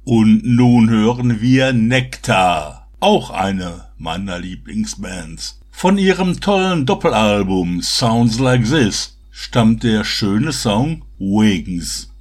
Und nun hören wir Nektar, auch eine meiner Lieblingsbands. Von ihrem tollen Doppelalbum Sounds Like This stammt der schöne Song Wings.